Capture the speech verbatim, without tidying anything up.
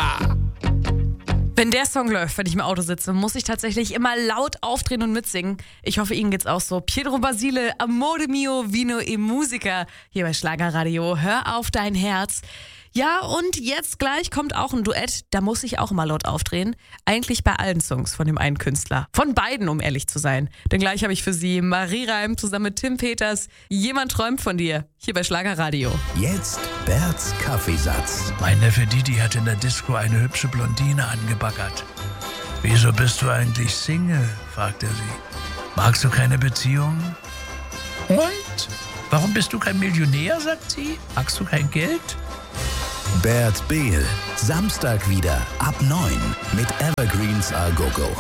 Wenn der Song läuft, wenn ich im Auto sitze, muss ich tatsächlich immer laut aufdrehen und mitsingen. Ich hoffe, Ihnen geht's auch so. Pietro Basile, Amore mio, vino e musica. Hier bei Schlagerradio. Hör auf dein Herz. Ja, und jetzt gleich kommt auch ein Duett, da muss ich auch immer laut aufdrehen. Eigentlich bei allen Songs von dem einen Künstler. Von beiden, um ehrlich zu sein. Denn gleich habe ich für Sie Marie Reim zusammen mit Tim Peters. Jemand träumt von dir. Hier bei Schlagerradio. Jetzt Berts Kaffeesatz. Mein Neffe Didi hat in der Disco eine hübsche Blondine angebaggert. Wieso bist du eigentlich Single? Fragt er sie. Magst du keine Beziehung? Und? Warum bist du kein Millionär, sagt sie. Magst du kein Geld? Bert Behl, Samstag wieder ab neun mit Evergreens A Go Go.